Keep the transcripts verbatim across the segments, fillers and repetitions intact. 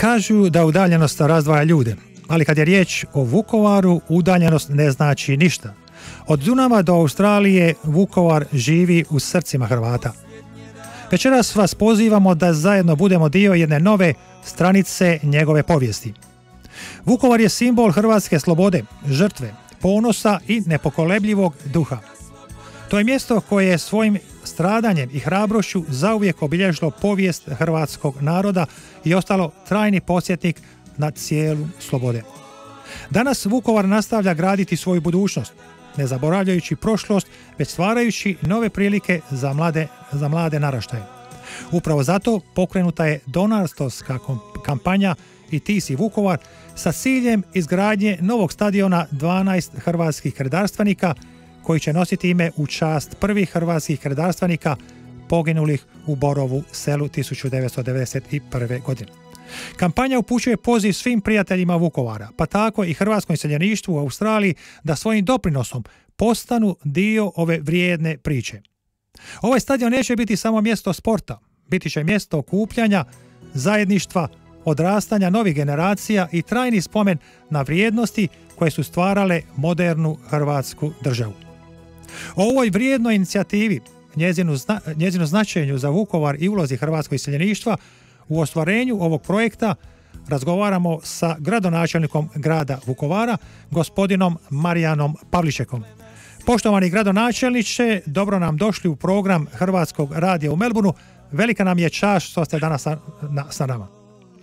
Kažu da udaljenost razdvaja ljude, ali kad je riječ o Vukovaru, udaljenost ne znači ništa. Od Dunava do Australije Vukovar živi u srcima Hrvata. Večeras vas pozivamo da zajedno budemo dio jedne nove stranice njegove povijesti. Vukovar je simbol hrvatske slobode, žrtve, ponosa i nepokolebljivog duha. To je mjesto koje je svojim stradanjem i hrabrošću zauvijek obilježilo povijest hrvatskog naroda i ostalo trajni podsjetnik na cijelu slobode. Danas Vukovar nastavlja graditi svoju budućnost, ne zaboravljajući prošlost, već stvarajući nove prilike za mlade, za mlade naraštaje. Upravo zato pokrenuta je donatorska kampanja I ti si Vukovar sa ciljem izgradnje novog stadiona dvanaest hrvatskih redarstvenika koji će nositi ime u čast prvih hrvatskih redarstvenika poginulih u Borovu selu tisuću devetsto devedeset prve. godine. Kampanja upućuje poziv svim prijateljima Vukovara, pa tako i hrvatskom iseljeništvu u Australiji da svojim doprinosom postanu dio ove vrijedne priče. Ovaj stadion neće biti samo mjesto sporta, biti će mjesto okupljanja, zajedništva, odrastanja novih generacija i trajni spomen na vrijednosti koje su stvarale modernu hrvatsku državu. O ovoj vrijednoj inicijativi, njezinu, zna, njezinu značenju za Vukovar i ulozi hrvatskog iseljeništva u ostvarenju ovog projekta razgovaramo sa gradonačelnikom grada Vukovara, gospodinom Marijanom Pavličekom. Poštovani gradonačelniče, dobro nam došli u program Hrvatskog radija u Melbourneu. Velika nam je čast što ste danas sa, na, sa nama.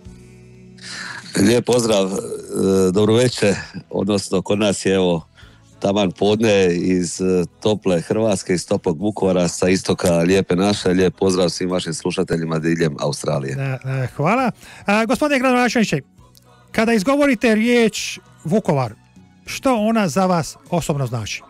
Lijep pozdrav, dobro večer, odnosno kod nas je evo taman podne iz tople Hrvatske, iz toplog Vukovara sa istoka lijepe naše. Lijep pozdrav svim vašim slušateljima diljem Australije. Hvala. A, gospodine gradonačelniče, kada izgovorite riječ Vukovar, što ona za vas osobno znači?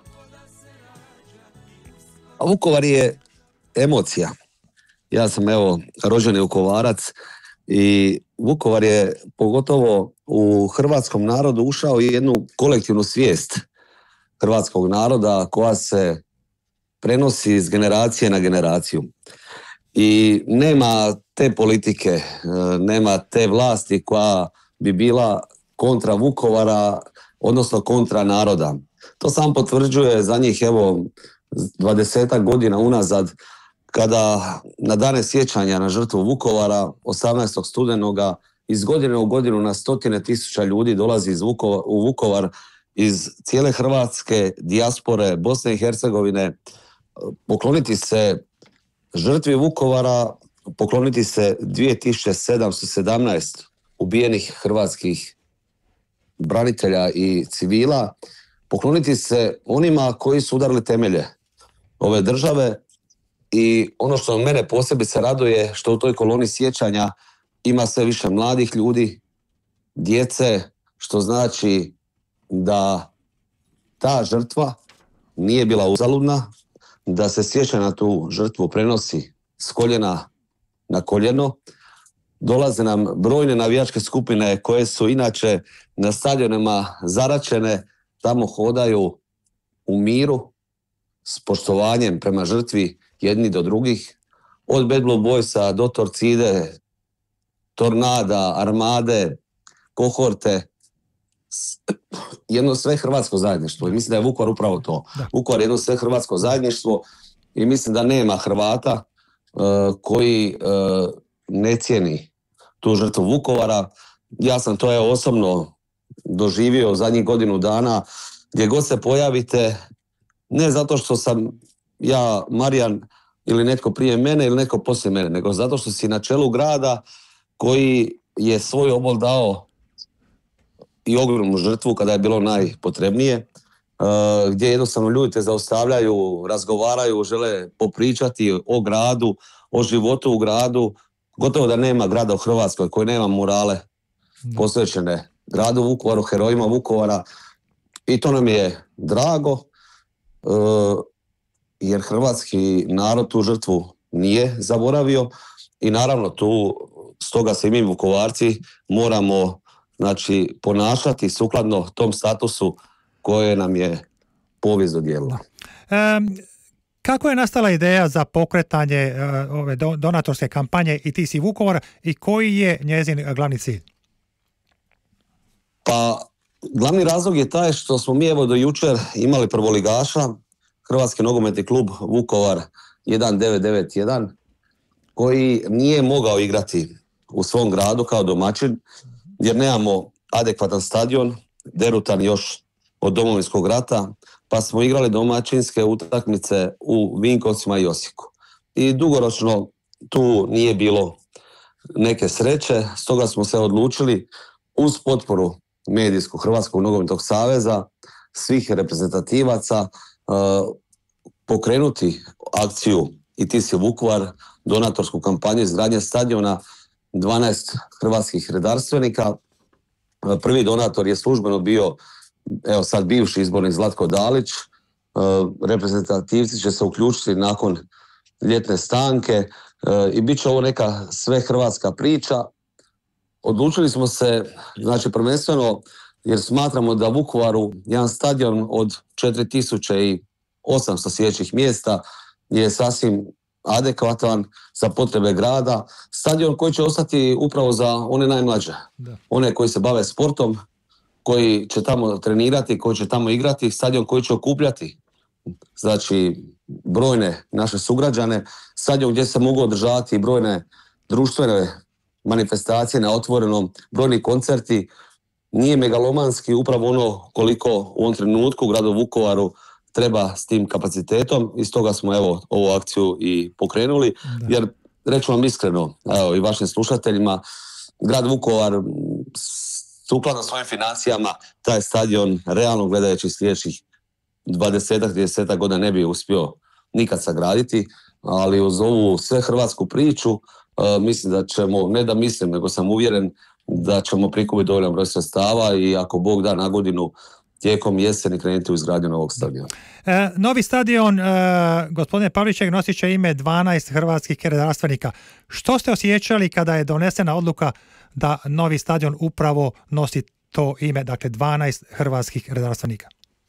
A Vukovar je emocija. Ja sam evo rođeni Vukovarac i Vukovar je pogotovo u hrvatskom narodu ušao u jednu kolektivnu svijest hrvatskog naroda koja se prenosi iz generacije na generaciju. I nema te politike, nema te vlasti koja bi bila kontra Vukovara, odnosno kontra naroda. To sam potvrđuje za njih evo dvadesetak godina unazad, kada na dane sjećanja na žrtvu Vukovara osamnaestog studenoga iz godine u godinu na stotine tisuća ljudi dolazi iz Vukovar, u Vukovar iz cijele hrvatske dijaspore, Bosne i Hercegovine, pokloniti se žrtvi Vukovara, pokloniti se dvije tisuće sedamsto sedamnaest ubijenih hrvatskih branitelja i civila, pokloniti se onima koji su udarili temelje ove države. I ono što mene posebice raduje, što u toj koloni sjećanja ima sve više mladih ljudi, djece, što znači da ta žrtva nije bila uzaludna, da se sjećanje na tu žrtvu prenosi s koljena na koljeno. Dolaze nam brojne navijačke skupine koje su inače na stadionima zaračene, tamo hodaju u miru, s poštovanjem prema žrtvi jedni do drugih, od Bad Blue Boysa do Torcide, Tornada, Armade, Kohorte, jedno sve hrvatsko zajedništvo. I mislim da je Vukovar upravo to. Da. Vukovar je jedno sve hrvatsko zajedništvo i mislim da nema Hrvata uh, koji uh, ne cijeni tu žrtvu Vukovara. Ja sam to je osobno doživio zadnjih godinu dana, gdje god se pojavite, ne zato što sam ja, Marijan, ili netko prije mene ili netko poslije mene, nego zato što si na čelu grada koji je svoj obol dao i ogromnu žrtvu kada je bilo najpotrebnije, gdje jednostavno ljudi te zaustavljaju, razgovaraju, žele popričati o gradu, o životu u gradu. Gotovo da nema grada u Hrvatskoj koji nema murale posvećene gradu Vukovaru, herojima Vukovara, i to nam je drago, jer hrvatski narod tu žrtvu nije zaboravio i naravno tu stoga se i mi Vukovarci moramo znači, ponašati sukladno tom statusu koje nam je povijest dodijelila. Um, kako je nastala ideja za pokretanje uh, ove do, donatorske kampanje I ti si Vukovar i koji je njezin glavni cilj? Pa glavni razlog je taj što smo mi evo do jučer imali prvoligaša, Hrvatski nogometni klub Vukovar jedan devet devet jedan, koji nije mogao igrati u svom gradu kao domaćin, jer nemamo adekvatan stadion, derutan još od Domovinskog rata, pa smo igrali domaćinske utakmice u Vinkovcima i Osijeku. I dugoročno tu nije bilo neke sreće, stoga smo se odlučili uz potporu medijskog Hrvatskog nogometnog saveza, svih reprezentativaca, pokrenuti akciju I ti si Vukovar, donatorsku kampanju izgradnje stadiona, dvanaest hrvatskih redarstvenika. Prvi donator je službeno bio, evo sad bivši izbornik Zlatko Dalić. Reprezentativci će se uključiti nakon ljetne stanke i bit će ovo neka sve hrvatska priča. Odlučili smo se, znači prvenstveno, jer smatramo da Vukovaru jedan stadion od četiri tisuće osamsto sjedećih mjesta je sasvim adekvatan za potrebe grada. Stadion koji će ostati upravo za one najmlađe. Da. One koji se bave sportom, koji će tamo trenirati, koji će tamo igrati. Stadion koji će okupljati, znači, brojne naše sugrađane. Stadion gdje se mogu održavati brojne društvene manifestacije na otvorenom, brojni koncerti. Nije megalomanski upravo ono koliko u ovom trenutku u gradu Vukovaru treba s tim kapacitetom i stoga smo evo ovu akciju i pokrenuli, da. Jer reću vam iskreno, evo i vašim slušateljima, grad Vukovar sukladno svojim financijama taj stadion realno gledajući sljedećih dvadeset trideset godina ne bi uspio nikad sagraditi, ali uz ovu sve hrvatsku priču uh, mislim da ćemo, ne da mislim, nego sam uvjeren da ćemo prikupiti dovoljan broj sredstava i ako Bog da na godinu tijekom jeseni krenuti u izgradnju novog stadiona. E, novi stadion, e, gospodine Pavliček, nosit će ime dvanaest hrvatskih redarstvenika. Što ste osjećali kada je donesena odluka da novi stadion upravo nosi to ime, dakle dvanaest hrvatskih redarstvenika?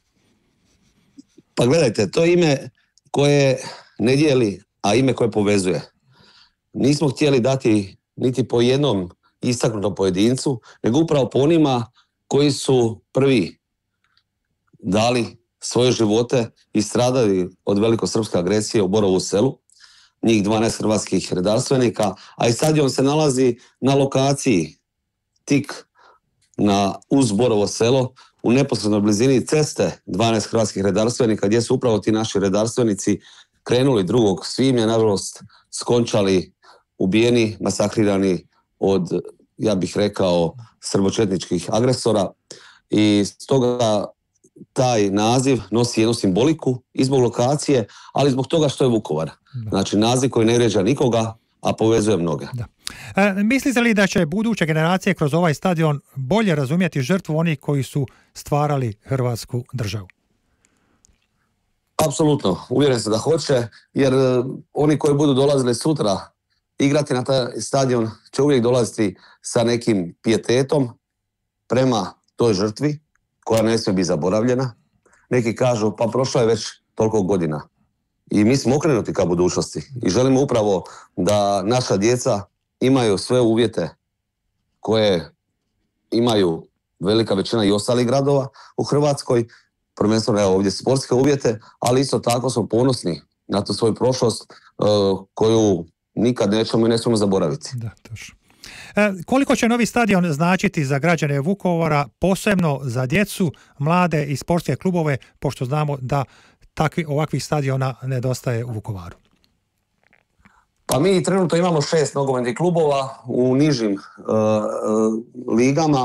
Pa gledajte, to je ime koje ne dijeli, a ime koje povezuje. Nismo htjeli dati niti po jednom istaknutom pojedincu, nego upravo po onima koji su prvi dali svoje živote i stradali od velikosrpske agresije u Borovu Selu, njih dvanaest hrvatskih redarstvenika, a i stadion se nalazi na lokaciji tik na, uz Borovo Selo, u neposrednoj blizini ceste dvanaest hrvatskih redarstvenika, gdje su upravo ti naši redarstvenici krenuli drugog svibnja, nažalost skončali ubijeni, masakrirani od, ja bih rekao, srbočetničkih agresora. I stoga taj naziv nosi jednu simboliku i zbog lokacije, ali zbog toga što je Vukovar. Da. Znači naziv koji ne vrijeđa nikoga, a povezuje mnoge. Da. E, mislite li da će buduće generacije kroz ovaj stadion bolje razumjeti žrtvu onih koji su stvarali Hrvatsku državu? Apsolutno, uvjeren sam da hoće, jer oni koji budu dolazili sutra igrati na taj stadion će uvijek dolaziti sa nekim pijetetom prema toj žrtvi koja ne smije biti zaboravljena. Neki kažu, pa prošlo je već toliko godina. I mi smo okrenuti ka budućnosti i želimo upravo da naša djeca imaju sve uvjete koje imaju velika većina i ostalih gradova u Hrvatskoj, prvenstveno evo ovdje sportske uvjete, ali isto tako smo ponosni na tu svoju prošlost uh, koju nikad nećemo i ne smijemo zaboraviti. Da, točno. E, koliko će novi stadion značiti za građane Vukovara, posebno za djecu, mlade i sportske klubove, pošto znamo da takvi, ovakvih stadiona nedostaje u Vukovaru? Pa mi trenutno imamo šest nogometnih klubova u nižim uh, ligama.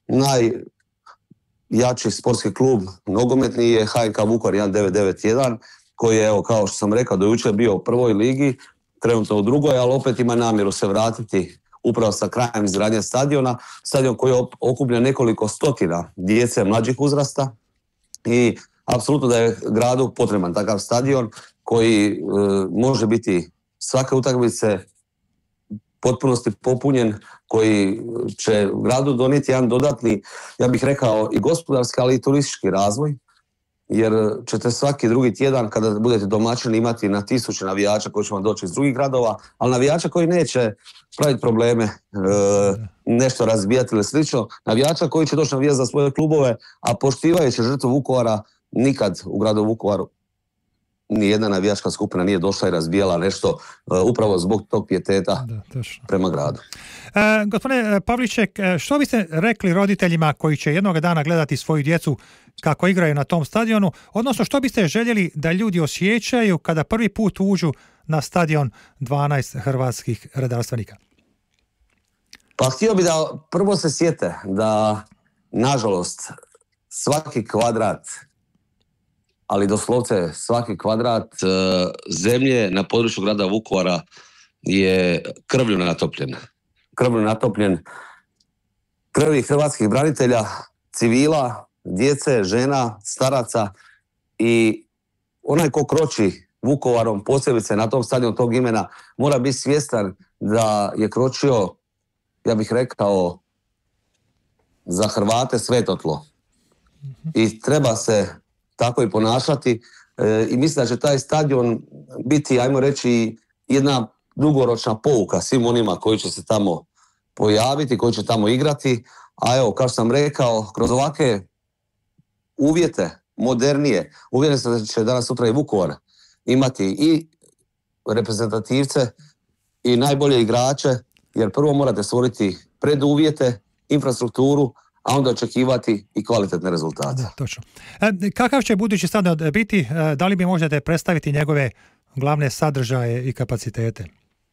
Najjači sportski klub nogometni je H N K Vukovar jedan devet devet jedan, koji je, evo, kao što sam rekao, do jučer bio u prvoj ligi, trenutno u drugoj, ali opet ima namjeru se vratiti upravo sa krajem izgradnje stadiona. Stadion koji okuplja nekoliko stotina djece mlađih uzrasta i apsolutno da je gradu potreban takav stadion koji e, može biti svake utakmice potpunosti popunjen, koji će gradu donijeti jedan dodatni, ja bih rekao, i gospodarski, ali i turistički razvoj. jer ćete svaki drugi tjedan kada budete domaćini imati na tisuće navijača koji će vam doći iz drugih gradova, ali navijača koji neće praviti probleme, e, nešto razbijati ili slično, navijača koji će doći navijati za svoje klubove, a poštivajući žrtvu Vukovara, nikad u gradu Vukovaru nijedna navijačka skupina nije došla i razbijala nešto uh, upravo zbog tog pijeteta da, prema gradu. E, gospodine Pavliček, što biste rekli roditeljima koji će jednog dana gledati svoju djecu kako igraju na tom stadionu, odnosno što biste željeli da ljudi osjećaju kada prvi put uđu na stadion dvanaest hrvatskih redarstvenika? Pa htio bi da prvo se sjete da, nažalost, svaki kvadrat, ali doslovce svaki kvadrat e, zemlje na području grada Vukovara je krvlju natopljen. Krvlju natopljen krvi hrvatskih branitelja, civila, djece, žena, staraca i onaj ko kroči Vukovarom, posebice na tom stadionu tog imena, mora biti svjestan da je kročio, ja bih rekao, za Hrvate sveto tlo. I treba se tako i ponašati e, i mislim da će taj stadion biti, ajmo reći, jedna dugoročna pouka svim onima koji će se tamo pojaviti, koji će tamo igrati, a evo, kao što sam rekao, kroz ovakve uvjete, modernije, uvjeren sam da će danas sutra i Vukovar imati i reprezentativce i najbolje igrače, jer prvo morate stvoriti preduvjete, infrastrukturu, a onda očekivati i kvalitetne rezultate. Da, točno. E, kakav će budući stadion biti? E, da li bi možete predstaviti njegove glavne sadržaje i kapacitete? E,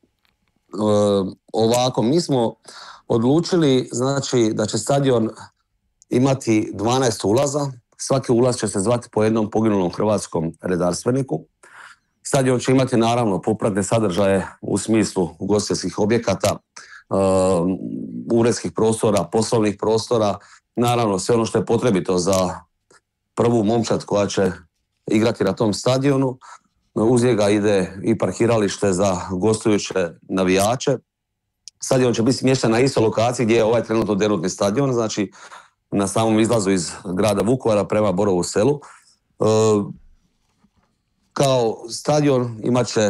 ovako, mi smo odlučili, znači, da će stadion imati dvanaest ulaza. Svaki ulaz će se zvati po jednom poginulom hrvatskom redarstveniku. Stadion će imati, naravno, popratne sadržaje u smislu ugostiteljskih objekata, Uh, uredskih prostora, poslovnih prostora, naravno sve ono što je potrebito za prvu momčad koja će igrati na tom stadionu. Uz njega ide i parkiralište za gostujuće navijače. Stadion će biti smješten na istoj lokaciji gdje je ovaj trenutno derutni stadion, znači na samom izlazu iz grada Vukovara prema Borovu selu. Uh, kao stadion imat će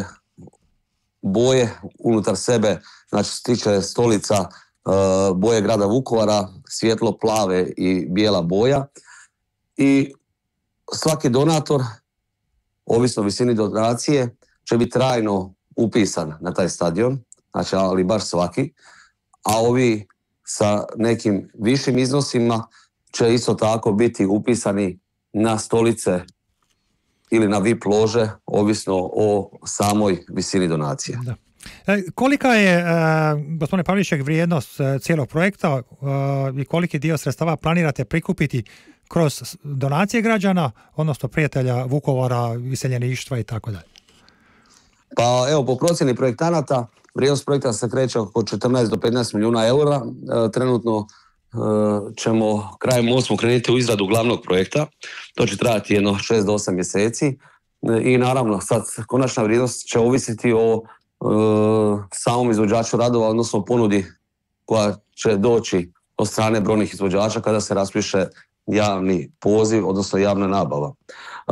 boje unutar sebe, znači stiče stolica uh, boje grada Vukovara, svjetlo plave i bijela boja. I svaki donator, ovisno visini donacije, će biti trajno upisan na taj stadion, znači ali baš svaki, a ovi sa nekim višim iznosima će isto tako biti upisani na stolice ili na V I P lože, ovisno o samoj visini donacije. Da. E, kolika je, e, gospodine Pavliček, vrijednost e, cijelog projekta e, i koliki dio sredstava planirate prikupiti kroz donacije građana, odnosno prijatelja Vukovara, iseljeništva i tako dalje? Pa evo, po procjeni projektanata, vrijednost projekta se kreće oko četrnaest do petnaest milijuna eura. E, trenutno ćemo krajem osmog krenuti u izradu glavnog projekta. To će trajati jedno šest do osam mjeseci i naravno sad konačna vrijednost će ovisiti o e, samom izvođaču radova, odnosno ponudi koja će doći od strane brojnih izvođača kada se raspiše javni poziv, odnosno javna nabava. E,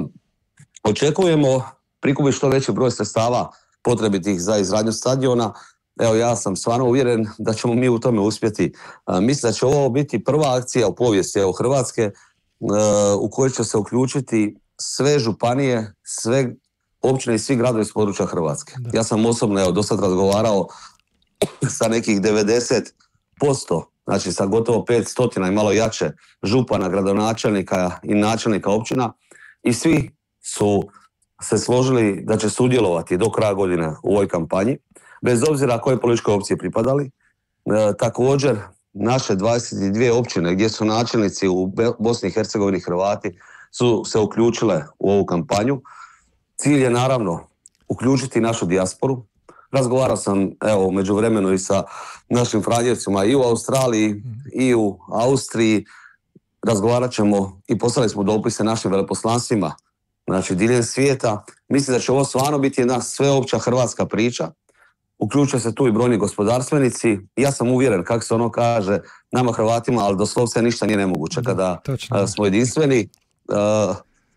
očekujemo prikupiti što veći broj sredstava potrebitih za izgradnju stadiona. Evo, ja sam stvarno uvjeren da ćemo mi u tome uspjeti. E, mislim da će ovo biti prva akcija u povijesti evo, Hrvatske e, u kojoj će se uključiti sve županije, sve općine i svi gradovi iz područja Hrvatske. Da. Ja sam osobno evo, do sad razgovarao sa nekih devedeset posto, znači sa gotovo petsto i malo jače župana, gradonačelnika i načelnika općina i svi su se složili da će sudjelovati do kraja godine u ovoj kampanji, bez obzira koje političkoj opcije pripadali. E, također, naše dvadeset dvije općine gdje su načelnici u Bosni i Hercegovini Hrvati su se uključile u ovu kampanju. Cilj je naravno uključiti našu dijasporu. Razgovarao sam evo, u međuvremenu i sa našim franjevcima i u Australiji i u Austriji. Razgovarat ćemo i poslali smo dopise našim veleposlanstvima, znači diljem svijeta. Mislim da će ovo stvarno biti jedna sveopća hrvatska priča. Uključuje se tu i brojni gospodarstvenici. Ja sam uvjeren, kako se ono kaže, nama Hrvatima, ali doslovce ništa nije nemoguće kada Točno. smo jedinstveni.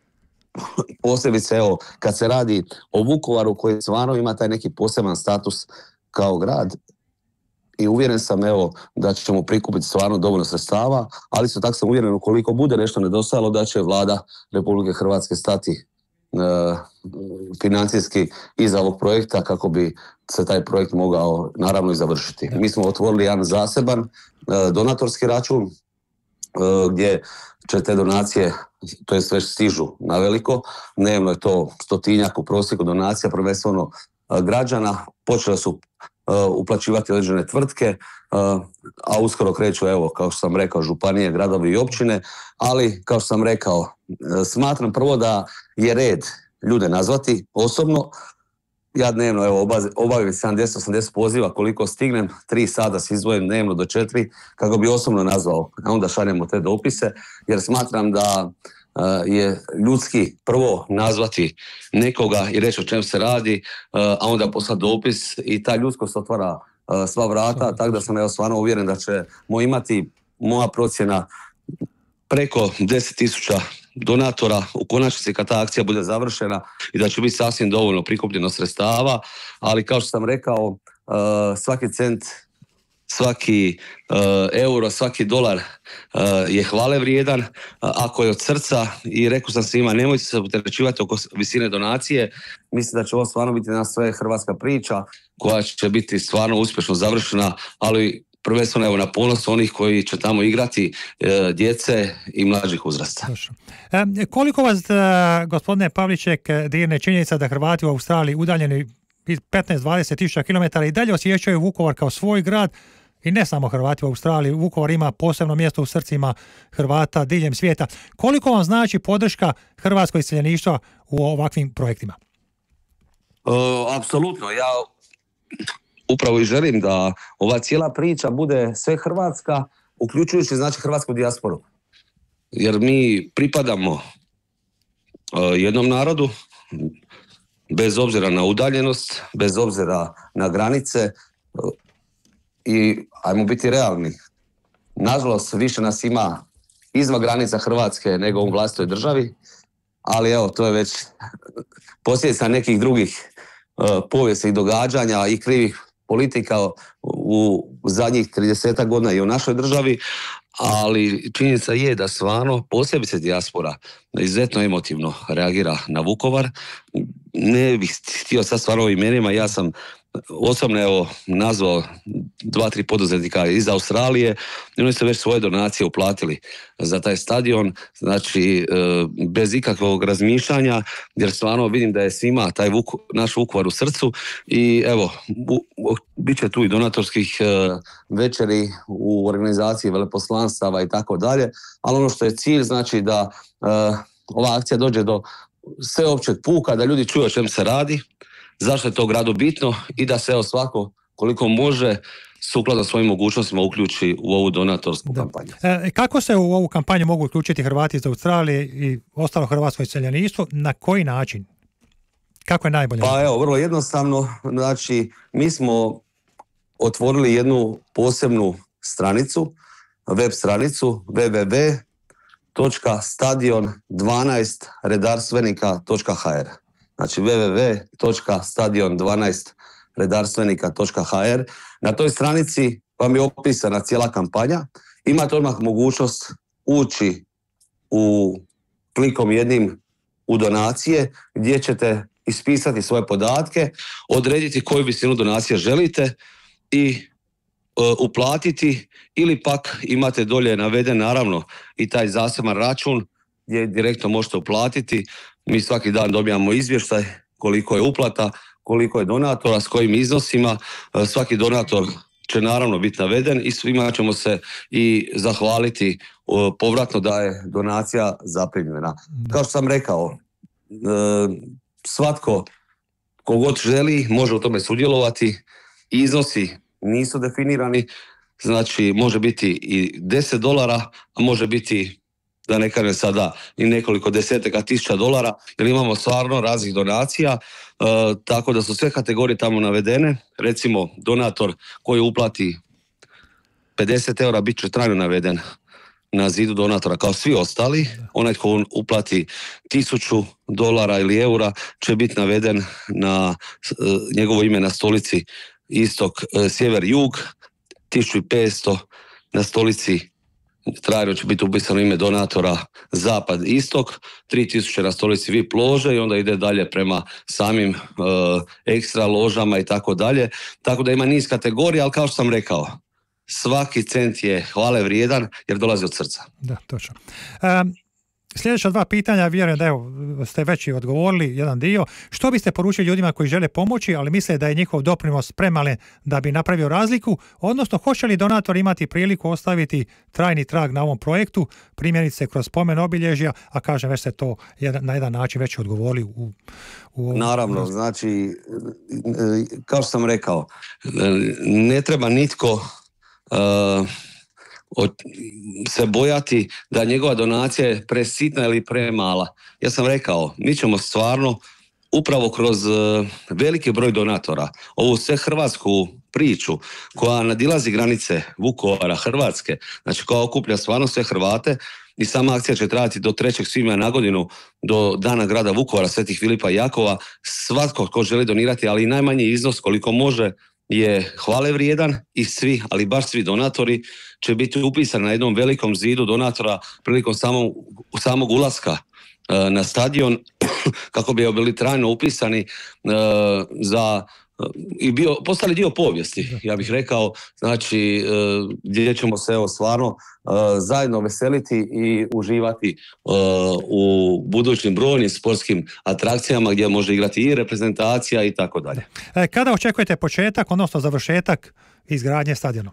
posebice evo, kad se radi o Vukovaru koji stvarno ima taj neki poseban status kao grad, i uvjeren sam evo da ćemo prikupiti stvarno dovoljno sredstava, ali isto tako sam uvjeren ukoliko bude nešto nedostajalo da će vlada Republike Hrvatske stati e, financijski iza ovog projekta kako bi se taj projekt mogao naravno i završiti. Mi smo otvorili jedan zaseban e, donatorski račun e, gdje će te donacije, to jest već stižu na veliko, dnevno je to stotinjak u prosjeku donacija, prvenstveno e, građana, počele su Uh, uplaćivati određene tvrtke, uh, a uskoro kreću, evo, kao što sam rekao, županije, gradovi i općine, ali, kao što sam rekao, uh, smatram prvo da je red ljude nazvati osobno. Ja dnevno, evo, obavim sedamdeset osamdeset poziva koliko stignem, tri sata se izdvojim dnevno do četiri, kako bi osobno nazvao, a onda šaljemo te dopise, jer smatram da je ljudski prvo nazvati nekoga i reći o čem se radi, a onda poslati dopis i ta ljudskost otvara sva vrata, tako da sam evo stvarno uvjeren da ćemo imati, moja procjena, preko deset tisuća donatora u konačnici kad ta akcija bude završena i da će biti sasvim dovoljno prikupljeno sredstava, ali kao što sam rekao, svaki cent, svaki uh, euro, svaki dolar uh, je hvale vrijedan, uh, ako je od srca, i rekao sam svima, nemojte se opterećivati oko visine donacije, mislim da će ovo stvarno biti jedna sve hrvatska priča koja će biti stvarno uspješno završena, ali prvenstveno evo na ponos onih koji će tamo igrati, e, djece i mlađih uzrasta. E, koliko vas, gospodine Pavliček, dirne činjenica da Hrvati u Australiji udaljeni petnaest do dvadeset tisuća kilometara i dalje osjećaju Vukovar kao svoj grad, i ne samo Hrvati u Australiji, Vukovar ima posebno mjesto u srcima Hrvata diljem svijeta. Koliko vam znači podrška hrvatskog iseljeništva u ovakvim projektima? E, apsolutno, ja upravo i želim da ova cijela priča bude sve hrvatska, uključujući znači hrvatsku dijasporu. Jer mi pripadamo uh, jednom narodu, bez obzira na udaljenost, bez obzira na granice, uh, i ajmo biti realni. Nažalost, više nas ima izvan granica Hrvatske nego u vlastitoj državi, ali evo, to je već posljedica nekih drugih uh, povijesnih događanja i krivih politika u zadnjih trideset godina i u našoj državi, ali činjenica je da stvarno posebice dijaspora izuzetno emotivno reagira na Vukovar. Ne bih htio sad stvarno o imenima, ja sam osobno evo nazvao dva, tri poduzetnika iz Australije i oni su već svoje donacije uplatili za taj stadion, znači bez ikakvog razmišljanja, jer stvarno vidim da je svima taj Vuk, naš Vukovar u srcu i evo, bit će tu i donatorskih večeri u organizaciji veleposlanstava i tako dalje, ali ono što je cilj znači da ova akcija dođe do sveopćeg puka, da ljudi čuju o čem se radi, zašto je to gradu bitno i da se evo svako koliko može sukladno svojim mogućnostima uključi u ovu donatorsku da. kampanju. E, kako se u ovu kampanju mogu uključiti Hrvati iz Australije i ostalo hrvatsko iseljeništvo? Na koji način? Kako je najbolje? Pa evo, vrlo jednostavno. Znači, mi smo otvorili jednu posebnu stranicu, web stranicu w w w točka stadion dvanaest redarstvenika točka h r. Znači w w w točka stadion dvanaest redarstvenika točka h r. Na toj stranici vam je opisana cijela kampanja. Imate odmah mogućnost ući u klikom jednim u donacije gdje ćete ispisati svoje podatke, odrediti koju visinu donacije želite i e, uplatiti, ili pak imate dolje naveden naravno i taj zaseban račun gdje direktno možete uplatiti. Mi svaki dan dobijamo izvještaj koliko je uplata, koliko je donatora, s kojim iznosima. Svaki donator će naravno biti naveden i svima ćemo se i zahvaliti povratno da je donacija zaprimljena. Kao što sam rekao, svatko kogod želi može u tome sudjelovati, iznosi nisu definirani, znači može biti i deset dolara, a može biti, da ne kažem sada, i nekoliko desetaka tisuća dolara, jer imamo stvarno raznih donacija, e, tako da su sve kategorije tamo navedene. Recimo, donator koji uplati pedeset eura bit će trajno naveden na zidu donatora kao svi ostali. Onaj tko uplati tisuću dolara ili eura će biti naveden na njegovo ime na stolici istok, sjever, jug, tisuću petsto na stolici trajno će biti upisano ime donatora zapad, istok, tri tisuće na stolici V I P lože i onda ide dalje prema samim uh, ekstra ložama i tako dalje. Tako da ima niz kategorija, ali kao što sam rekao, svaki cent je hvale vrijedan jer dolazi od srca. Da, točno. Um, sljedeća dva pitanja, vjerujem da evo, ste već i odgovorili jedan dio. Što biste poručili ljudima koji žele pomoći, ali misle da je njihov doprinos premalen da bi napravio razliku, odnosno hoće li donator imati priliku ostaviti trajni trag na ovom projektu, primjerice kroz spomen obilježja, a kažem, već ste to jedan, na jedan način već odgovorili u, u ovom... Naravno, znači, kao što sam rekao, ne treba nitko uh, se bojati da njegova donacija je presitna ili premala. Ja sam rekao, mi ćemo stvarno upravo kroz veliki broj donatora, ovu sve hrvatsku priču koja nadilazi granice Vukovara, Hrvatske, znači koja okuplja stvarno sve Hrvate, i sama akcija će trajati do trećeg svibnja na godinu, do dana grada Vukovara, Svetih Filipa i Jakova. Svatko ko želi donirati, ali i najmanji iznos koliko može, je hvale vrijedan i svi, ali baš svi donatori će biti upisani na jednom velikom zidu donatora prilikom samog, samog ulaska uh, na stadion kako bi bili trajno upisani uh, za uh, i bio, postali dio povijesti, ja bih rekao, znači uh, gdje ćemo se evo stvarno uh, zajedno veseliti i uživati uh, u budućim brojnim sportskim atrakcijama gdje može igrati i reprezentacija i tako dalje. Kada očekujete početak, odnosno završetak izgradnje stadiona?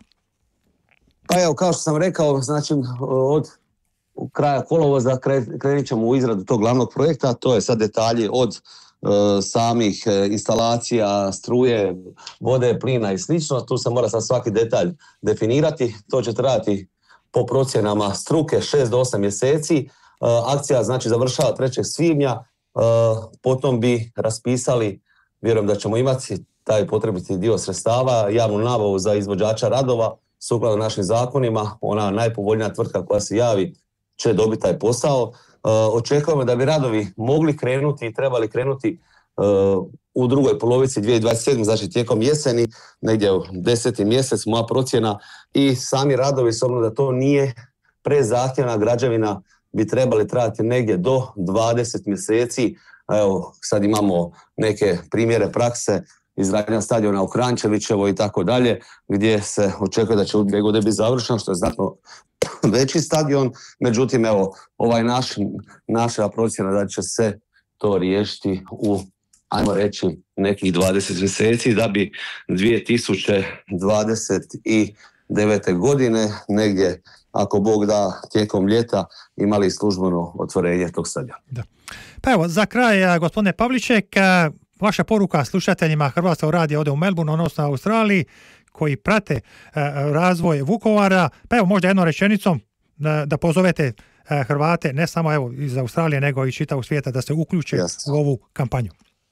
Pa evo, kao što sam rekao, znači od kraja kolovoza krenit ćemo u izradu tog glavnog projekta, to je sad detalji od uh, samih uh, instalacija, struje, vode, plina i slično. Tu se mora sad svaki detalj definirati. To će trajati po procjenama struke šest do osam mjeseci. Uh, akcija znači završava trećeg svibnja, uh, potom bi raspisali, vjerujem da ćemo imati taj potrebiti dio sredstava, javnu nabavu za izvođača radova, sukladno našim zakonima. Ona najpovoljnija tvrtka koja se javi će dobiti taj posao. Uh, očekujemo da bi radovi mogli krenuti i trebali krenuti uh, u drugoj polovici dvije tisuće dvadeset sedme, znači tijekom jeseni, negdje u deseti mjesec, moja procjena, i sami radovi, s obzirom da to nije prezahtjevna građevina, bi trebali trajati negdje do dvadeset mjeseci. Evo, sad imamo neke primjere prakse, izgradnja stadiona u Kranjčevićevo i tako dalje, gdje se očekuje da će u dvije godine biti završeno, što je znatno veći stadion. Međutim, evo, ovaj naš, naša procjena da će se to riješiti u, ajmo reći, nekih dvadeset mjeseci, da bi dvije tisuće dvadeset devete godine, negdje, ako Bog da, tijekom ljeta imali službeno otvorenje tog stadiona. Da. Pa evo, za kraj, gospodine Pavliček, vaša poruka slušateljima Hrvatskog radija ovdje u Melbourneu, odnosno Australiji, koji prate razvoj Vukovara, pa evo možda jednom rečenicom da pozovete Hrvate, ne samo evo iz Australije, nego i čitavog svijeta, da se uključe yes. u ovu kampanju.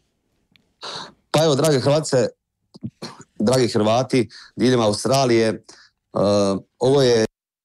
Pa evo, drage Hrvatice, dragi Hrvati, diljem Australije, uh, ovo je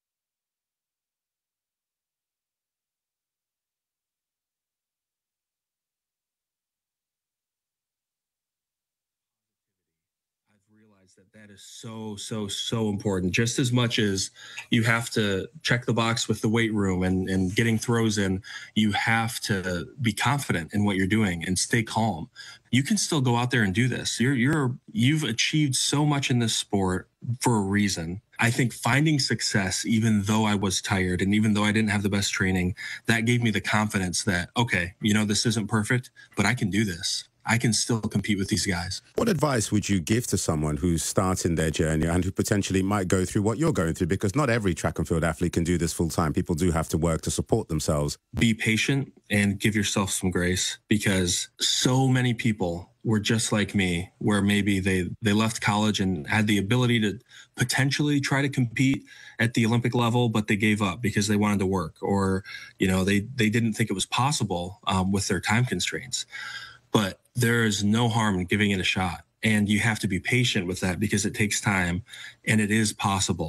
that that is so, so, so important. Just as much as you have to check the box with the weight room and, and getting throws in, you have to be confident in what you're doing and stay calm. You can still go out there and do this. You're, you're, you've achieved so much in this sport for a reason. I think finding success, even though I was tired and even though I didn't have the best training, that gave me the confidence that, okay, you know, this isn't perfect, but I can do this. I can still compete with these guys. What advice would you give to someone who's starting their journey and who potentially might go through what you're going through? Because not every track and field athlete can do this full time. People do have to work to support themselves. Be patient and give yourself some grace, because so many people were just like me, where maybe they, they left college and had the ability to potentially try to compete at the Olympic level, but they gave up because they wanted to work, or, you know, they, they didn't think it was possible um, with their time constraints. But there is no harm in giving it a shot. And you have to be patient with that because it takes time and it is possible.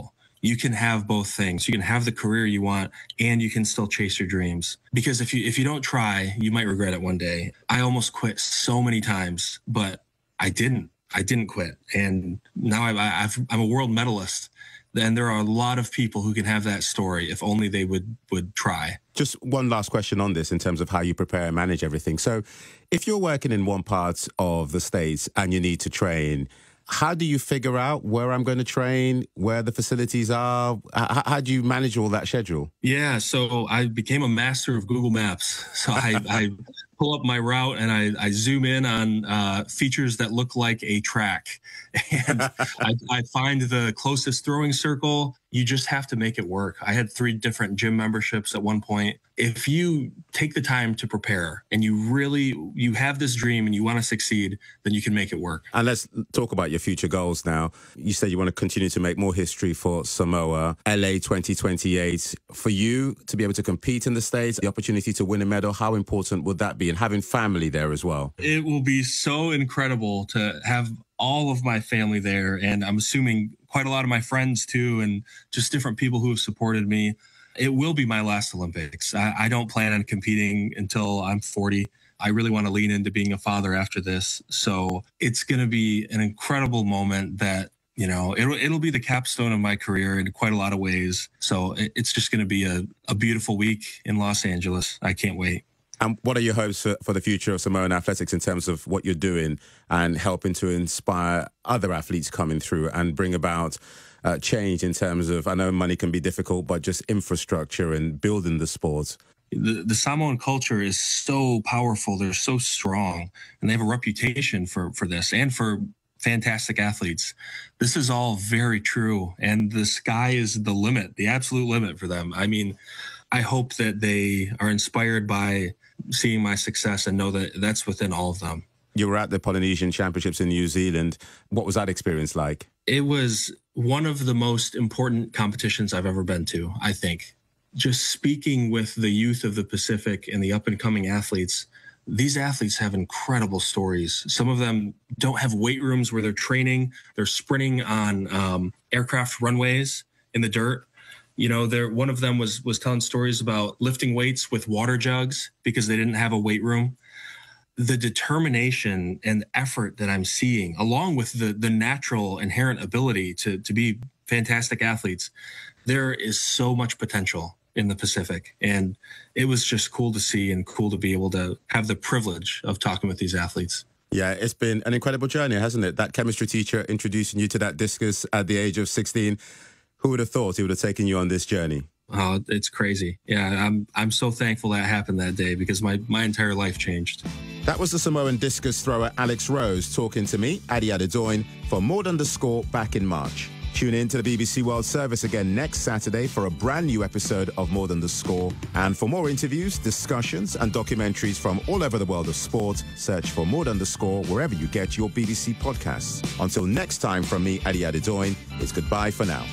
you can have both things. You can have the career you want and you can still chase your dreams. Because if you if you don't try, you might regret it one day. I almost quit so many times, but I didn't. I didn't quit. And now I, I've, I'm a world medalist. And there are a lot of people who can have that story if only they would, would try. Just one last question on this in terms of how you prepare and manage everything. So if you're working in one part of the States and you need to train, how do you figure out where I'm going to train, where the facilities are? How, how do you manage all that schedule? Yeah, so I became a master of Google Maps. So I, I pull up my route and I, I zoom in on uh, features that look like a track. And I, I find the closest throwing circle. You just have to make it work. I had three different gym memberships at one point. If you take the time to prepare and you really, you have this dream and you want to succeed, then you can make it work. And let's talk about your future goals now. You said you want to continue to make more history for Samoa, L A twenty twenty-eight. For you to be able to compete in the States, the opportunity to win a medal, how important would that be? And having family there as well. It will be so incredible to have all of my family there. And I'm assuming quite a lot of my friends too, and just different people who have supported me. It will be my last Olympics. I, I don't plan on competing until I'm forty. I really want to lean into being a father after this. So it's going to be an incredible moment that, you know, it'll, it'll be the capstone of my career in quite a lot of ways. So it, it's just going to be a, a beautiful week in Los Angeles. I can't wait. And what are your hopes for, for the future of Samoan athletics in terms of what you're doing and helping to inspire other athletes coming through and bring about uh, change in terms of, I know money can be difficult, but just infrastructure and building the sport? The, the Samoan culture is so powerful. They're so strong, and they have a reputation for, for this and for fantastic athletes. This is all very true. And the sky is the limit, the absolute limit for them. I mean, I hope that they are inspired by seeing my success and know that that's within all of them. You were at the Polynesian Championships in New Zealand. What was that experience like? It was one of the most important competitions I've ever been to, I think. Just speaking with the youth of the Pacific and the up-and-coming athletes, these athletes have incredible stories. Some of them don't have weight rooms where they're training. They're sprinting on um, aircraft runways in the dirt. You know, there one of them was was telling stories about lifting weights with water jugs because they didn't have a weight room. The determination and effort that I'm seeing, along with the the natural inherent ability to to be fantastic athletes, there is so much potential in the Pacific. And it was just cool to see and cool to be able to have the privilege of talking with these athletes. Yeah, it's been an incredible journey, hasn't it? That chemistry teacher introducing you to that discus at the age of sixteen. Who would have thought he would have taken you on this journey? Oh, it's crazy. Yeah, I'm I'm so thankful that happened that day because my, my entire life changed. That was the Samoan discus thrower Alex Rose talking to me, Adi Adedoyin, for More Than The Score back in March. Tune in to the B B C World Service again next Saturday for a brand new episode of More Than The Score. And for more interviews, discussions and documentaries from all over the world of sport, search for More Than The Score wherever you get your B B C podcasts. Until next time from me, Adi Adedoyin, it's goodbye for now.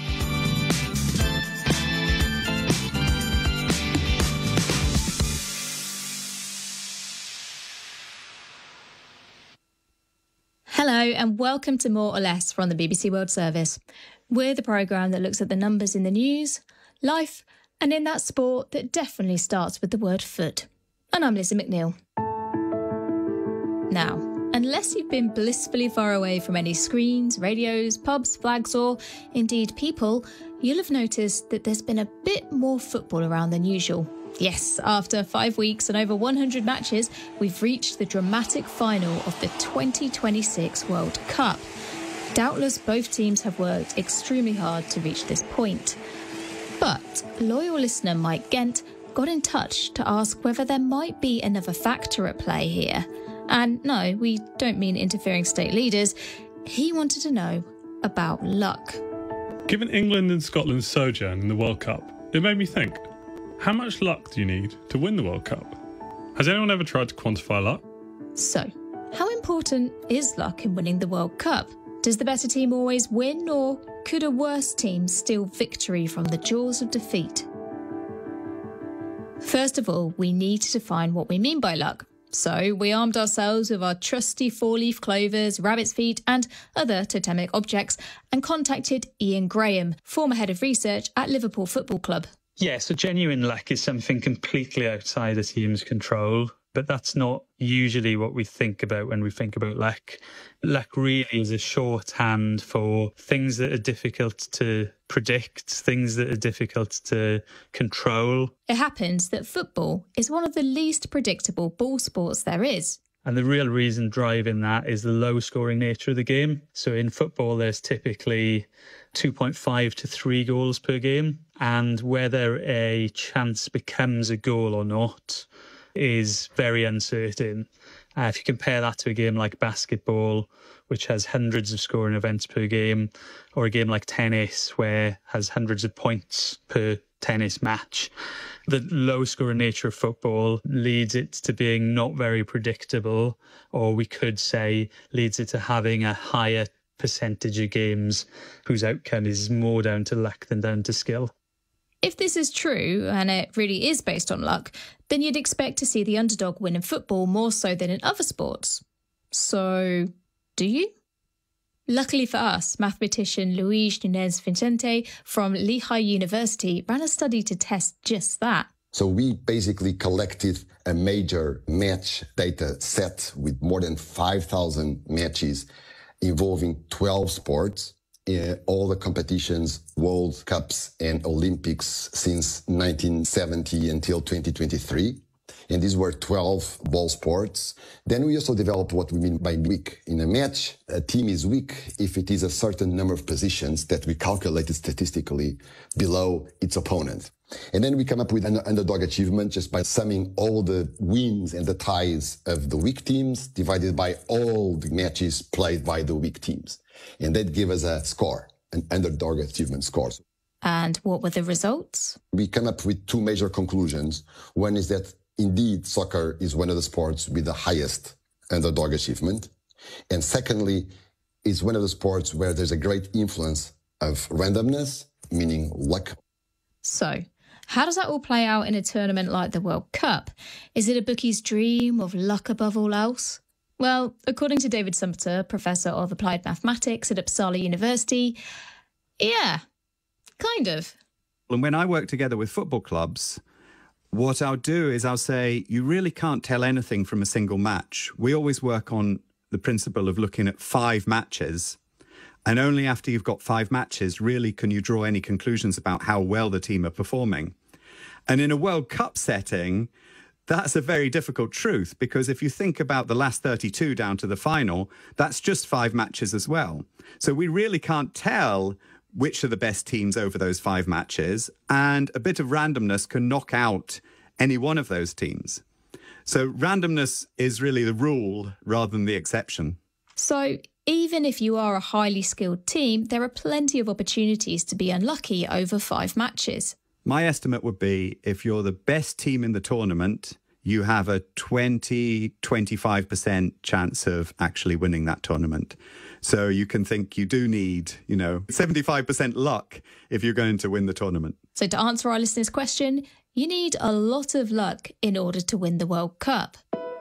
Hello and welcome to More or Less from the B B C World Service. We're the programme that looks at the numbers in the news, life, and in that sport that definitely starts with the word foot. And I'm Lizzie McNeil. Now, unless you've been blissfully far away from any screens, radios, pubs, flags, or indeed people, you'll have noticed that there's been a bit more football around than usual. Yes, after five weeks and over one hundred matches, we've reached the dramatic final of the twenty twenty-six World Cup. Doubtless both teams have worked extremely hard to reach this point. But loyal listener Mike Gent got in touch to ask whether there might be another factor at play here. And no, we don't mean interfering state leaders. He wanted to know about luck. Given England and Scotland's sojourn in the World Cup, it made me think, how much luck do you need to win the World Cup? Has anyone ever tried to quantify luck? So, how important is luck in winning the World Cup? Does the better team always win, or could a worse team steal victory from the jaws of defeat? First of all, we need to define what we mean by luck. So we armed ourselves with our trusty four-leaf clovers, rabbit's feet and other totemic objects and contacted Ian Graham, former head of research at Liverpool Football Club. Yeah, so genuine luck is something completely outside a team's control, but that's not usually what we think about when we think about luck. Luck really is a shorthand for things that are difficult to predict, things that are difficult to control. It happens that football is one of the least predictable ball sports there is. And the real reason driving that is the low-scoring nature of the game. So in football, there's typically two point five to three goals per game. And whether a chance becomes a goal or not is very uncertain. Uh, if you compare that to a game like basketball, which has hundreds of scoring events per game, or a game like tennis, where has hundreds of points per tennis match, the low scoring nature of football leads it to being not very predictable, or we could say leads it to having a higher percentage of games whose outcome is more down to luck than down to skill. If this is true, and it really is based on luck, then you'd expect to see the underdog win in football more so than in other sports. So, do you? Luckily for us, mathematician Luis Nunes Vicente from Lehigh University ran a study to test just that. So we basically collected a major match data set with more than five thousand matches involving twelve sports. In all the competitions, World Cups and Olympics since nineteen seventy until twenty twenty-three. And these were twelve ball sports. Then we also developed what we mean by weak. In a match, a team is weak if it is a certain number of positions that we calculated statistically below its opponent. And then we come up with an underdog achievement just by summing all the wins and the ties of the weak teams divided by all the matches played by the weak teams. And that gave us a score, an underdog achievement score. And what were the results? We come up with two major conclusions. One is that indeed soccer is one of the sports with the highest underdog achievement. And secondly, it's one of the sports where there's a great influence of randomness, meaning luck. So, how does that all play out in a tournament like the World Cup? Is it a bookie's dream of luck above all else? Well, according to David Sumpter, Professor of Applied Mathematics at Uppsala University, yeah, kind of. And when I work together with football clubs, what I'll do is I'll say, you really can't tell anything from a single match. We always work on the principle of looking at five matches, and only after you've got five matches really can you draw any conclusions about how well the team are performing. And in a World Cup setting, that's a very difficult truth, because if you think about the last thirty-two down to the final, that's just five matches as well. So we really can't tell which are the best teams over those five matches, and a bit of randomness can knock out any one of those teams. So randomness is really the rule rather than the exception. So even if you are a highly skilled team, there are plenty of opportunities to be unlucky over five matches. My estimate would be if you're the best team in the tournament, you have a twenty, twenty-five percent chance of actually winning that tournament. So you can think you do need, you know, seventy-five percent luck if you're going to win the tournament. So to answer our listener's question, you need a lot of luck in order to win the World Cup.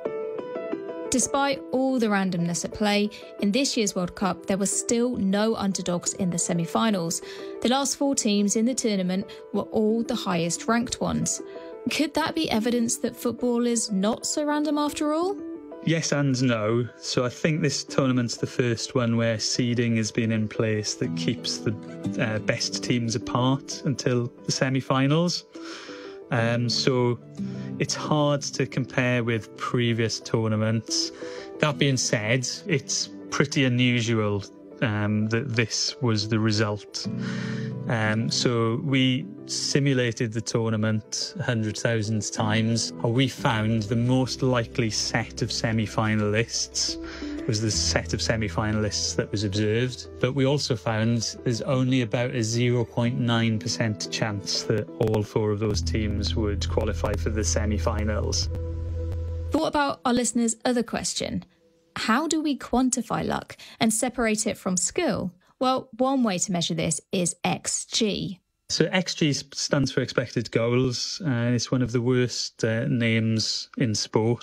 Despite all the randomness at play, in this year's World Cup, there were still no underdogs in the semi-finals. The last four teams in the tournament were all the highest ranked ones. Could that be evidence that football is not so random after all? Yes and no. So I think this tournament's the first one where seeding has been in place that keeps the uh, best teams apart until the semi-finals. Um, so it's hard to compare with previous tournaments. That being said, it's pretty unusual um, that this was the result. Um, so we simulated the tournament one hundred thousand times. We found the most likely set of semi-finalists was the set of semi-finalists that was observed. But we also found there's only about a zero point nine percent chance that all four of those teams would qualify for the semi-finals. But what about our listener's other question? How do we quantify luck and separate it from skill? Well, one way to measure this is X G. So X G stands for expected goals, and it's one of the worst uh, names in sport.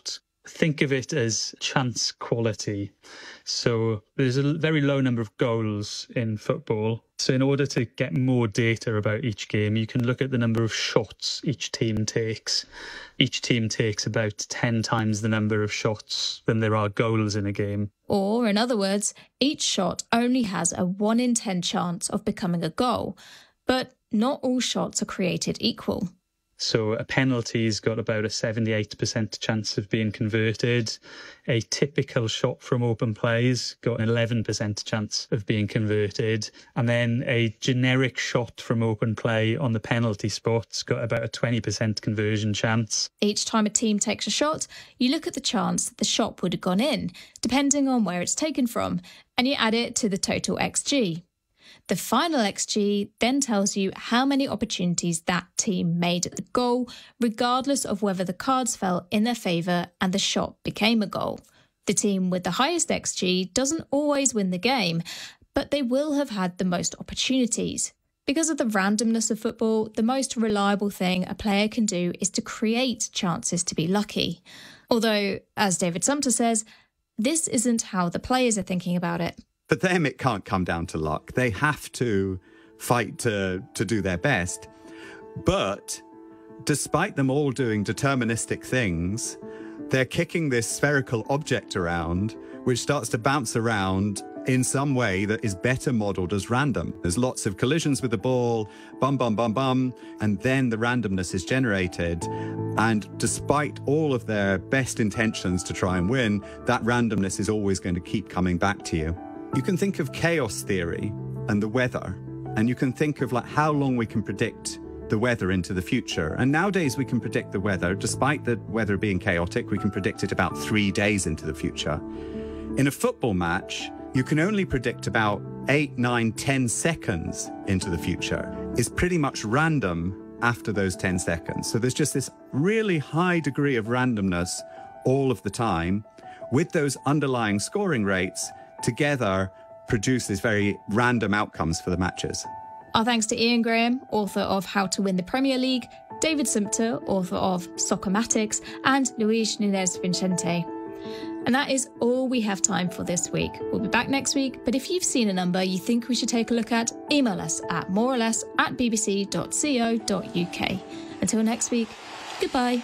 think of it as chance quality. So there's a very low number of goals in football. So in order to get more data about each game, you can look at the number of shots each team takes. Each team takes about ten times the number of shots than there are goals in a game. Or, in other words, each shot only has a one in ten chance of becoming a goal. But not all shots are created equal. So a penalty's got about a seventy-eight percent chance of being converted. A typical shot from open play's got an eleven percent chance of being converted. And then a generic shot from open play on the penalty spot's got about a twenty percent conversion chance. Each time a team takes a shot, you look at the chance that the shot would have gone in, depending on where it's taken from, and you add it to the total X G. The final X G then tells you how many opportunities that team made at the goal, regardless of whether the cards fell in their favour and the shot became a goal. The team with the highest X G doesn't always win the game, but they will have had the most opportunities. Because of the randomness of football, the most reliable thing a player can do is to create chances to be lucky. Although, as David Sumpter says, this isn't how the players are thinking about it. For them, it can't come down to luck. They have to fight to, to do their best. But despite them all doing deterministic things, they're kicking this spherical object around, which starts to bounce around in some way that is better modelled as random. There's lots of collisions with the ball, bum, bum, bum, bum, and then the randomness is generated. And despite all of their best intentions to try and win, that randomness is always going to keep coming back to you. You can think of chaos theory and the weather, and you can think of like how long we can predict the weather into the future. And nowadays we can predict the weather, despite the weather being chaotic, we can predict it about three days into the future. In a football match, you can only predict about eight, nine, ten seconds into the future. It's pretty much random after those ten seconds. So there's just this really high degree of randomness all of the time, with those underlying scoring rates together produce these very random outcomes for the matches. Our thanks to Ian Graham, author of How to Win the Premier League, David Sumpter, author of Soccermatics, and Luis Nunez Vicente. And that is all we have time for this week. We'll be back next week, but if you've seen a number you think we should take a look at, email us at moreorless at bbc dot co dot uk. Until next week, goodbye.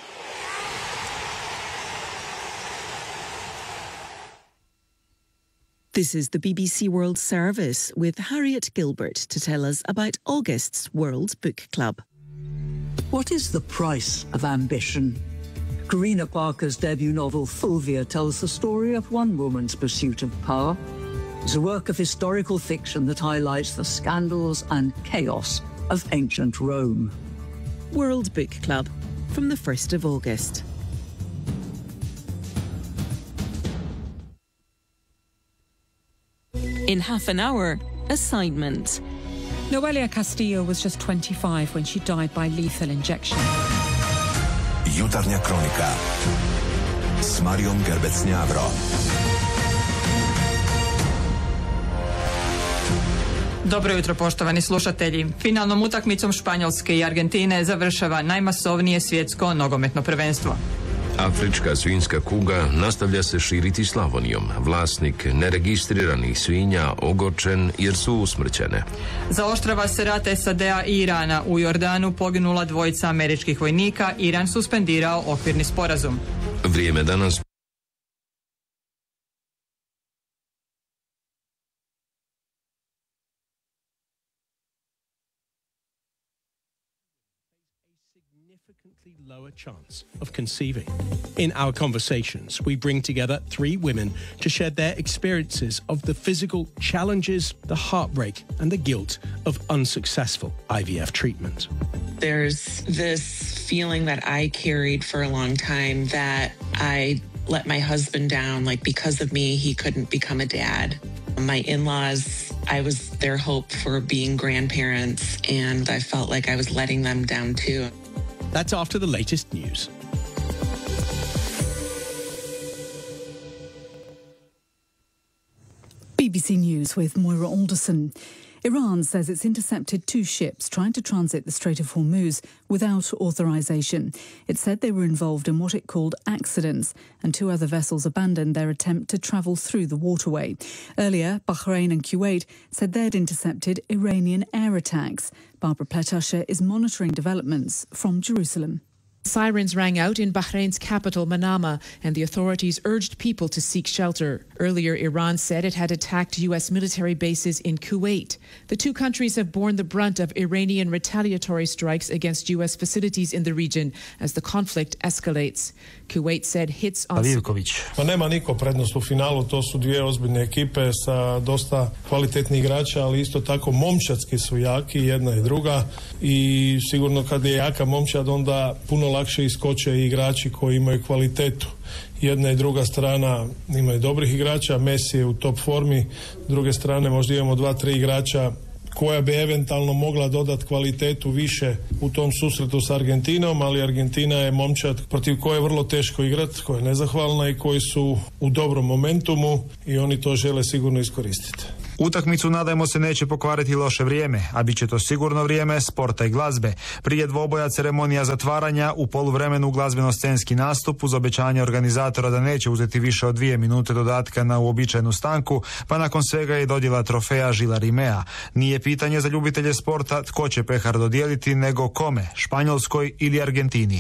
This is the B B C World Service with Harriet Gilbert to tell us about August's World Book Club. What is the price of ambition? Karina Parker's debut novel Fulvia tells the story of one woman's pursuit of power. It's a work of historical fiction that highlights the scandals and chaos of ancient Rome. World Book Club from the first of August. In half an hour, assignment. Noelia Castillo was just twenty-five when she died by lethal injection. Jutarnja kronika s Marijom Gerbec-Njavro. Dobro jutro, poštovani slušatelji. Finalnom utakmicom Španjolske i Argentine završava najmasovnije svjetsko nogometno prvenstvo. Afrička svinjska kuga nastavlja se širiti Slavonijom. Vlasnik neregistriranih svinja ogorčen jer su usmrćene. Zaoštrava se rat S A D-a i Irana. U Jordanu poginula dvojica američkih vojnika. Iran suspendirao okvirni sporazum. Vrijeme danas. Lower chance of conceiving. In our conversations, we bring together three women to share their experiences of the physical challenges, the heartbreak, and the guilt of unsuccessful I V F treatment. There's this feeling that I carried for a long time that I let my husband down, like because of me, he couldn't become a dad. My in-laws, I was their hope for being grandparents, and I felt like I was letting them down too. That's after the latest news. B B C News with Moira Alderson. Iran says it's intercepted two ships trying to transit the Strait of Hormuz without authorization. It said they were involved in what it called accidents, and two other vessels abandoned their attempt to travel through the waterway. Earlier, Bahrain and Kuwait said they'd intercepted Iranian air attacks. Barbara Pletusher is monitoring developments from Jerusalem. Sirens rang out in Bahrain's capital, Manama, and the authorities urged people to seek shelter. Earlier, Iran said it had attacked U S military bases in Kuwait. The two countries have borne the brunt of Iranian retaliatory strikes against U S facilities in the region as the conflict escalates. Kuwait said hits on... Pa nema niko prednost u finalu, to su dvije ozbiljne ekipe sa dosta kvalitetnih igrača, ali isto tako momčadski su jaki, jedna i druga, i sigurno kad je jaka momčad onda puno lakše iskoče i igrači koji imaju kvalitetu. Jedna i druga strana imaju dobrih igrača, Messi je u top formi, s druge strane možda imamo dva, tri igrača koja bi eventualno mogla dodati kvalitetu više u tom susretu s Argentinom, ali Argentina je momčad protiv koje je vrlo teško igrati, koja je nezahvalna i koji su u dobrom momentumu i oni to žele sigurno iskoristiti. Utakmicu, nadajmo se, neće pokvariti loše vrijeme, a bit će to sigurno vrijeme sporta i glazbe. Prije dvoboja ceremonija zatvaranja, u poluvremenu glazbeno-scenski nastup uz obećanje organizatora da neće uzeti više od dvije minute dodatka na uobičajenu stanku, pa nakon svega je dodjela trofeja Žila Rimea. Nije pitanje za ljubitelje sporta tko će pehar dodijeliti, nego kome, Španjolskoj ili Argentini.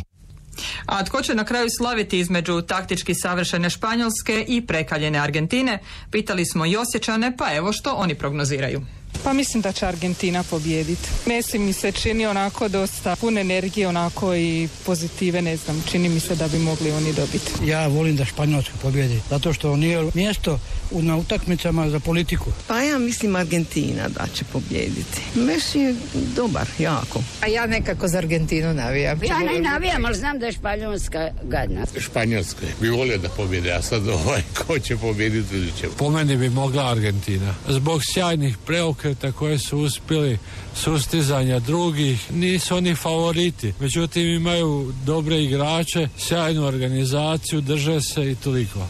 A tko će na kraju slaviti između taktički savršene Španjolske i prekaljene Argentine? Pitali smo i Osječane, pa evo što oni prognoziraju. Pa mislim da će Argentina pobijediti. Messi mi se čini onako dosta pun energije, onako i pozitive, ne znam, čini mi se da bi mogli oni dobiti. Ja volim da Španjolska pobjedi, zato što nije mjesto na utakmicama za politiku. Pa ja mislim Argentina da će pobijediti. Messi je dobar, jako. A ja nekako za Argentinu navijam. Ja ne navijam, ali znam da je Španjolska gadna. Španjolska bi volio da pobjede, a sad ovaj, ko će pobjediti ili će. Po meni bi mogla Argentina. Zbog sjajnih preokreta koje su uspjeli, sustizanja drugih, nisu oni favoriti. Međutim, imaju dobre igrače, sjajnu organizaciju, drže se i toliko.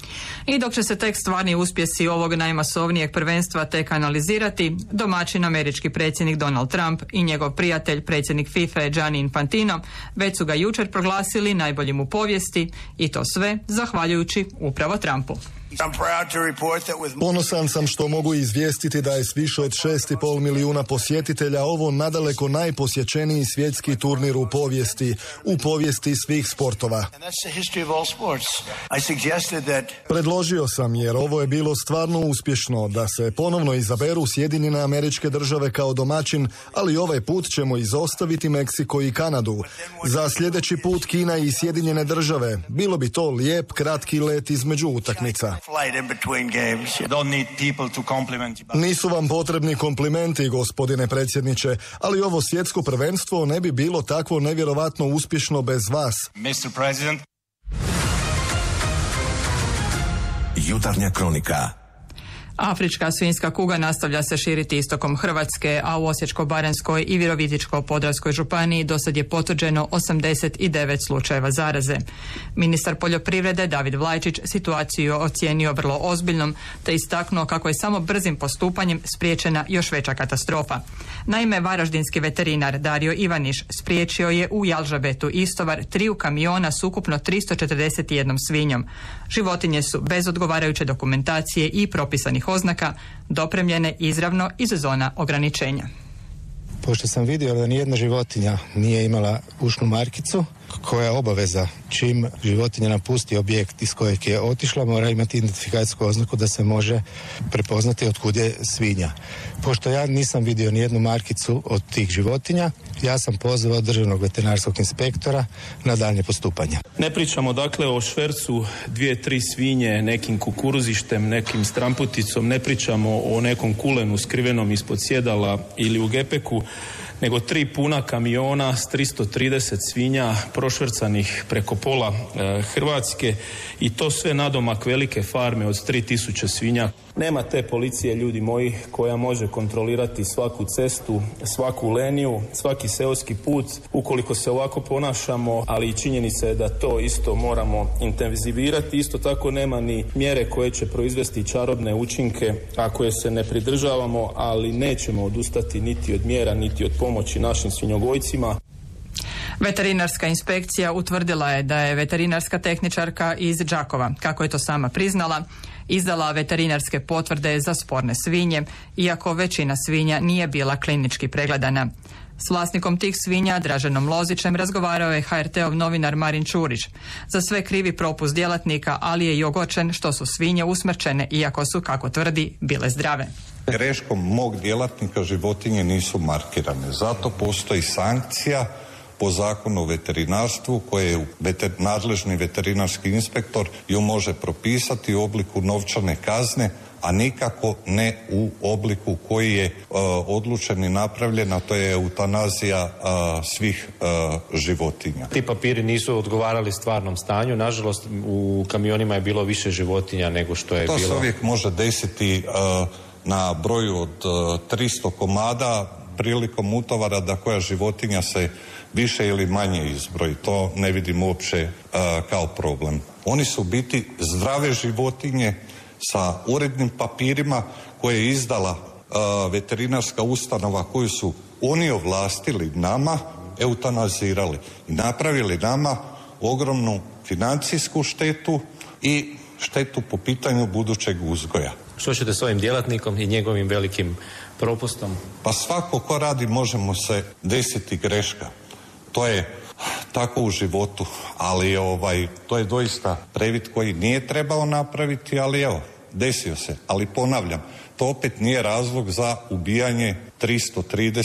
I dok će se tek stvarni uspjesi ovog najmasovnijeg prvenstva tek analizirati, domaćin američki predsjednik Donald Trump i njegov prijatelj predsjednik FIFA Gianni Infantino već su ga jučer proglasili najboljim u povijesti, i to sve zahvaljujući upravo Trumpu. Ponosan sam što mogu izvijestiti da je s više od šest i pol milijuna posjetitelja ovo nadaleko najposjećeniji svjetski turnir u povijesti, u povijesti svih sportova. Predložio sam, jer ovo je bilo stvarno uspješno, da se ponovno izaberu Sjedinjene Američke Države kao domaćin, ali ovaj put ćemo izostaviti Meksiko i Kanadu. Za sljedeći put Kina i Sjedinjene Države. Bilo bi to lijep, kratki let između utakmica. Nisu vam potrebni komplimenti, gospodine predsjedniče, ali ovo svjetsko prvenstvo ne bi bilo takvo nevjerovatno uspješno bez vas. mister President. Jutarnja kronika. Afrička svinjska kuga nastavlja se širiti istokom Hrvatske, a u Osječko-baranjskoj i Virovitičko-podravskoj županiji dosad je potvrđeno osamdeset devet slučajeva zaraze. Ministar poljoprivrede David Vlajčić situaciju ocijenio vrlo ozbiljnom, te istaknuo kako je samo brzim postupanjem spriječena još veća katastrofa. Naime, varaždinski veterinar Dario Ivaniš spriječio je u Jalžabetu istovar triju kamiona s ukupno tristo četrdeset jedan svinjom. Životinje su bez odgovarajuće dokumentacije i propisanih oznaka dopremljene izravno iz zona ograničenja. Pošto sam vidio da nijedna životinja nije imala ušnu markicu, koja je obaveza čim životinja napusti objekt iz kojeg je otišla, mora imati identifikacijsku oznaku da se može prepoznati otkud je svinja. Pošto ja nisam vidio nijednu markicu od tih životinja, ja sam pozvao državnog veterinarskog inspektora na daljnje postupanje. Ne pričamo dakle o švercu dvije, tri svinje, nekim kukuruzištem, nekim stramputicom, ne pričamo o nekom kulenu skrivenom ispod sjedala ili u gepeku. nego tri puna kamiona s tristo trideset svinja prošvercanih preko pola e, Hrvatske i to sve nadomak velike farme od tri tisuće svinja. Nema te policije, ljudi moji, koja može kontrolirati svaku cestu, svaku leniju, svaki seoski put ukoliko se ovako ponašamo, ali i činjenica je da to isto moramo intenzivirati. Isto tako nema ni mjere koje će proizvesti čarobne učinke ako je se ne pridržavamo, ali nećemo odustati niti od mjera, niti od pomoći našim svinjogojcima. Veterinarska inspekcija utvrdila je da je veterinarska tehničarka iz Đakova, kako je to sama priznala, izdala veterinarske potvrde za sporne svinje, iako većina svinja nije bila klinički pregledana. S vlasnikom tih svinja, Draženom Lozićem, razgovarao je ha er te ov novinar Marin Čurić. Za sve krivi propust djelatnika, ali je i ogorčen što su svinje usmrćene, iako su, kako tvrdi, bile zdrave. Greškom mog djelatnika životinje nisu markirane. Zato postoji sankcija po zakonu o veterinarstvu koje je veter, nadležni veterinarski inspektor ju može propisati u obliku novčane kazne, a nikako ne u obliku koji je uh, odlučen i napravljen, a to je eutanazija uh, svih uh, životinja. Ti papiri nisu odgovarali stvarnom stanju, nažalost u kamionima je bilo više životinja nego što je to bilo. To se uvijek može desiti uh, na broju od uh, tristo komada prilikom utovara da koja životinja se više ili manje izbroji. To ne vidim uopće uh, kao problem. Oni su biti zdrave životinje sa urednim papirima koje je izdala uh, veterinarska ustanova koju su oni ovlastili nama, eutanazirali i napravili nama ogromnu financijsku štetu i štetu po pitanju budućeg uzgoja. Što ćete s ovim djelatnikom i njegovim velikim propustom? Pa svako ko radi može mu se desiti greška. To je tako u životu, ali ovaj, to je doista previd koji nije trebao napraviti, ali evo, desio se. Ali ponavljam, to opet nije razlog za ubijanje tristo trideset